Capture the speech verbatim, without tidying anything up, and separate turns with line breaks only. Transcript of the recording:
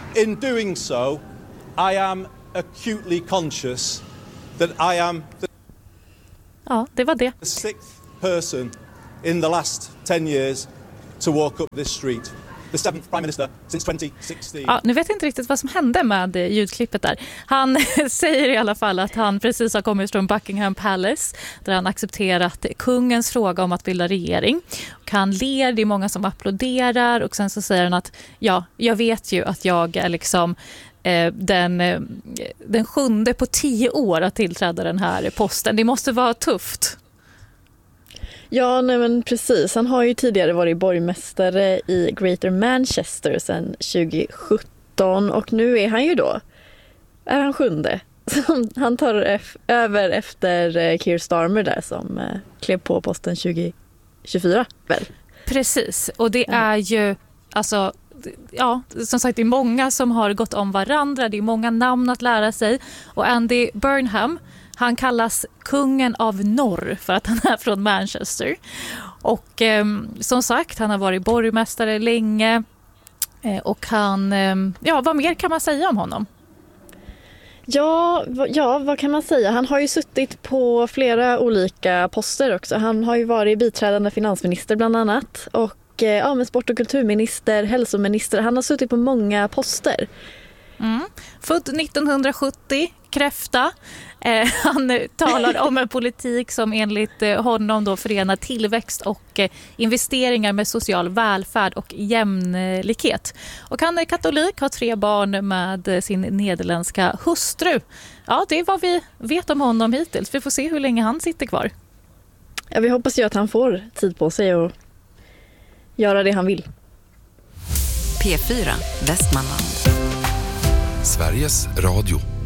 In doing so, I am acutely conscious that I am the
Ja, det var det.
sixth person in the last ten years to walk up this street. The seventh prime minister since twenty sixteen.
Ja, nu vet jag inte riktigt vad som hände med ljudklippet där. Han säger i alla fall att han precis har kommit från Buckingham Palace där han accepterat kungens fråga om att bilda regering. Och han ler, det är många som applåderar och sen så säger han att ja, jag vet ju att jag är liksom eh, den, eh, den sjunde på tio år att tillträda den här posten. Det måste vara tufft.
Ja, nej men precis. Han har ju tidigare varit borgmästare i Greater Manchester sedan tjugo sjutton och nu är han ju då, är han sjunde. Han tar ef- över efter Keir Starmer där som eh, klev på posten tjugo tjugofyra väl?
Precis, och det är ju alltså, ja, som sagt det är många som har gått om varandra, det är många namn att lära sig och Andy Burnham, han kallas kungen av norr för att han är från Manchester. Och eh, som sagt, han har varit borgmästare länge. Eh, och han, eh, ja, vad mer kan man säga om honom?
Ja, v- ja, vad kan man säga? Han har ju suttit på flera olika poster också. Han har ju varit biträdande finansminister bland annat. Och eh, ja, med sport- och kulturminister, hälsominister. Han har suttit på många poster.
Mm. Född nittonhundrasjuttio, kräfta. Eh, han talar om en politik som enligt eh, honom då förenar tillväxt och eh, investeringar med social välfärd och jämlikhet. Och han är katolik, har tre barn med eh, sin nederländska hustru. Ja, det är vad vi vet om honom hittills. Vi får se hur länge han sitter kvar.
Ja, vi hoppas ju att han får tid på sig och göra det han vill.
P fyra, Västmanland.
Sveriges Radio.